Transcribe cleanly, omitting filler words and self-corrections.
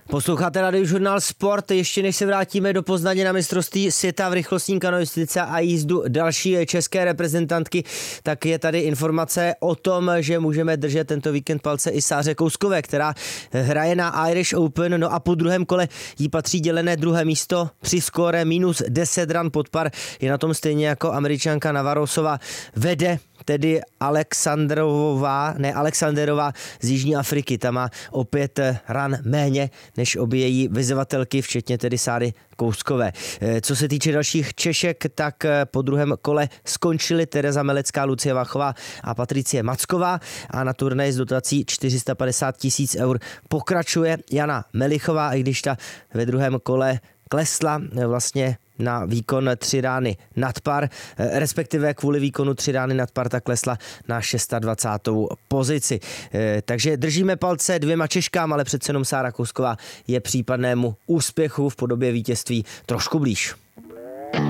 Posloucháte Radiožurnál Sport, ještě než se vrátíme do Poznaně na mistrovství světa v rychlostní kanoistice a jízdu další české reprezentantky, tak je tady informace o tom, že můžeme držet tento víkend palce i Sáře Kouskové, která hraje na Irish Open, no a po druhém kole jí patří dělené druhé místo při skóre minus 10 ran pod par. Je na tom stejně jako Američanka Navarrosová. Vede tedy Alexanderová z Jižní Afriky. Ta má o 5 ran méně než obě její vyzvatelky, včetně tedy Sáry Kouskové. Co se týče dalších Češek, tak po druhém kole skončily Tereza Melecká, Lucie Váchová a Patricie Macková a na turnaji s dotací 450 000 eur pokračuje Jana Melichová, i když ta ve druhém kole klesla vlastně na výkon 3 rány nad par, respektive kvůli výkonu 3 rány nad par, tak klesla na 26. pozici. Takže držíme palce 2 Češkám, ale přece jenom Sára Kousková je případnému úspěchu v podobě vítězství trošku blíž.